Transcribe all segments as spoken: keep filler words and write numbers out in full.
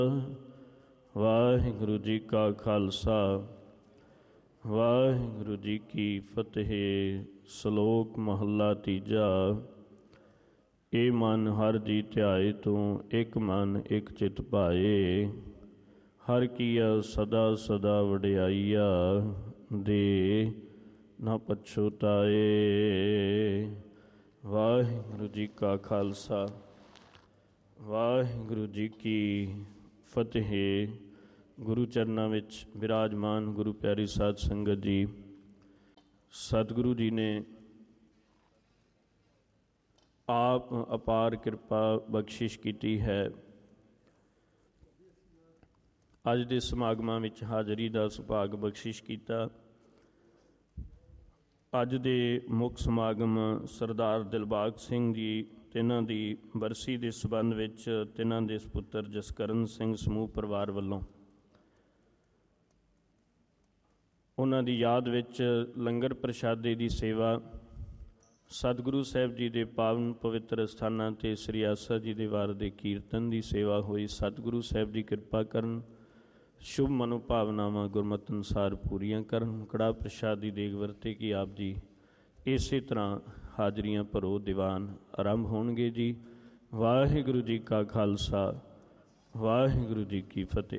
ਵਾਹਿਗੁਰੂ ਜੀ ਕਾ ਖਾਲਸਾ ਵਾਹਿਗੁਰੂ ਜੀ ਕੀ ਫਤਿਹ। ਸ਼ਲੋਕ ਮਹੱਲਾ ਤੀਜਾ। ਇਹ ਮਨ ਹਰ ਜੀ ਧਿਆਏ ਤੂੰ, ਇੱਕ ਮਨ ਇੱਕ ਚਿਤ ਭਾਏ। ਹਰ ਕੀਆ ਸਦਾ ਸਦਾ ਵਡਿਆਈਆ, ਦੇ ਨਾ ਪਛੁਤਾਏ। ਵਾਹਿਗੁਰੂ ਜੀ ਕਾ ਖਾਲਸਾ ਵਾਹਿਗੁਰੂ ਜੀ ਕੀ ਫਤਿਹ। ਗੁਰੂ ਚਰਨਾਂ ਵਿੱਚ ਵਿਰਾਜਮਾਨ ਗੁਰੂ ਪਿਆਰੀ ਸਾਧ ਸੰਗਤ ਜੀ, ਸਤਿਗੁਰੂ ਜੀ ਨੇ ਆਪ ਅਪਾਰ ਕਿਰਪਾ ਬਖਸ਼ਿਸ਼ ਕੀਤੀ ਹੈ। ਅੱਜ ਦੇ ਸਮਾਗਮਾਂ ਵਿੱਚ ਹਾਜ਼ਰੀ ਦਾ ਸੁਭਾਗ ਬਖਸ਼ਿਸ਼ ਕੀਤਾ। ਅੱਜ ਦੇ ਮੁੱਖ ਸਮਾਗਮ ਸਰਦਾਰ ਦਿਲਬਾਗ ਸਿੰਘ ਜੀ ਤਿੰਨਾਂ ਦੀ ਬਰਸੀ ਦੇ ਸੰਬੰਧ ਵਿੱਚ ਤਿੰਨਾਂ ਦੇ ਸਪੁੱਤਰ ਜਸਕਰਨ ਸਿੰਘ ਸਮੂਹ ਪਰਿਵਾਰ ਵੱਲੋਂ ਉਹਨਾਂ ਦੀ ਯਾਦ ਵਿੱਚ ਲੰਗਰ ਪ੍ਰਸ਼ਾਦੇ ਦੀ ਸੇਵਾ, ਸਤਿਗੁਰੂ ਸਾਹਿਬ ਜੀ ਦੇ ਪਾਵਨ ਪਵਿੱਤਰ ਸਥਾਨਾਂ 'ਤੇ ਸ੍ਰੀ ਆਸਾ ਜੀ ਦੇ ਵਾਰ ਦੇ ਕੀਰਤਨ ਦੀ ਸੇਵਾ ਹੋਈ। ਸਤਿਗੁਰੂ ਸਾਹਿਬ ਦੀ ਕਿਰਪਾ ਕਰਨ, ਸ਼ੁਭ ਮਨੋਭਾਵਨਾਵਾਂ ਗੁਰਮਤਿ ਅਨੁਸਾਰ ਪੂਰੀਆਂ ਕਰਨ। ਕੜਾ ਪ੍ਰਸ਼ਾਦ ਦੀ ਦੇਗ ਵਰਤੇ ਕਿ ਆਪ ਜੀ ਇਸੇ ਤਰ੍ਹਾਂ ਹਾਜ਼ਰੀਆਂ ਭਰੋ, ਦੀਵਾਨ ਆਰੰਭ ਹੋਣਗੇ ਜੀ। ਵਾਹਿਗੁਰੂ ਜੀ ਕਾ ਖਾਲਸਾ ਵਾਹਿਗੁਰੂ ਜੀ ਕੀ ਫਤਿਹ।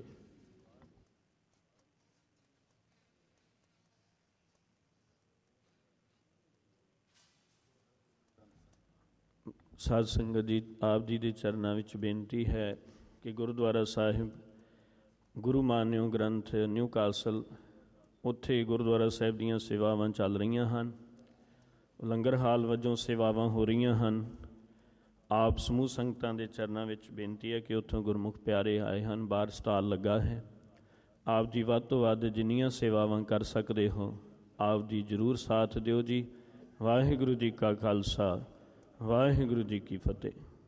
ਸਾਧ ਸੰਗਤ ਜੀ, ਆਪ ਜੀ ਦੇ ਚਰਨਾਂ ਵਿੱਚ ਬੇਨਤੀ ਹੈ ਕਿ ਗੁਰਦੁਆਰਾ ਸਾਹਿਬ ਗੁਰੂ ਮਾਨਿਓ ਗ੍ਰੰਥ ਨਿਊ ਕਾਸਲ, ਉੱਥੇ ਗੁਰਦੁਆਰਾ ਸਾਹਿਬ ਦੀਆਂ ਸੇਵਾਵਾਂ ਚੱਲ ਰਹੀਆਂ ਹਨ। ਲੰਗਰ ਹਾਲ ਵਜੋਂ ਸੇਵਾਵਾਂ ਹੋ ਰਹੀਆਂ ਹਨ। ਆਪ ਸਮੂਹ ਸੰਗਤਾਂ ਦੇ ਚਰਨਾਂ ਵਿੱਚ ਬੇਨਤੀ ਹੈ ਕਿ ਉੱਥੋਂ ਗੁਰਮੁਖ ਪਿਆਰੇ ਆਏ ਹਨ। ਬਾਹਰ ਸਟਾਲ ਲੱਗਾ ਹੈ। ਆਪ ਜੀ ਵੱਧ ਤੋਂ ਵੱਧ ਜਿੰਨੀਆਂ ਸੇਵਾਵਾਂ ਕਰ ਸਕਦੇ ਹੋ, ਆਪ ਜੀ ਜ਼ਰੂਰ ਸਾਥ ਦਿਓ ਜੀ। ਵਾਹਿਗੁਰੂ ਜੀ ਕਾ ਖਾਲਸਾ ਵਾਹਿਗੁਰੂ ਜੀ ਕੀ ਫਤਿਹ।